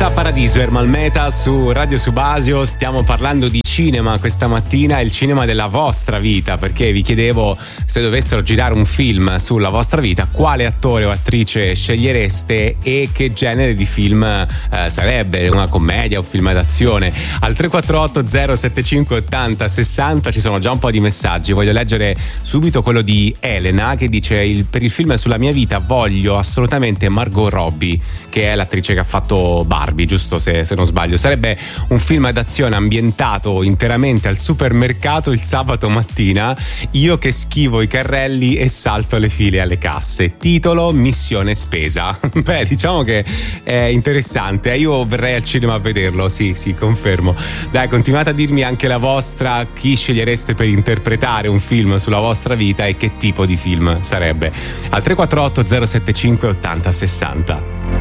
Elsa Paradiso, Ermal Meta su Radio Subasio. Stiamo parlando di cinema questa mattina, il cinema della vostra vita, perché vi chiedevo se dovessero girare un film sulla vostra vita, quale attore o attrice scegliereste e che genere di film sarebbe, una commedia o un film d'azione. Al 348 075 80 60 ci sono già un po' di messaggi. Voglio leggere subito quello di Elena che dice: per il film sulla mia vita voglio assolutamente Margot Robbie, che è l'attrice che ha fatto Barbie, giusto, se non sbaglio. Sarebbe un film d'azione ambientato interamente al supermercato il sabato mattina, io che schivo i carrelli e salto le file alle casse. Titolo: Missione spesa. Beh, diciamo che è interessante, io verrei al cinema a vederlo, sì, confermo. Dai, continuate a dirmi anche la vostra, chi scegliereste per interpretare un film sulla vostra vita e che tipo di film sarebbe. Al 348 075 80 60.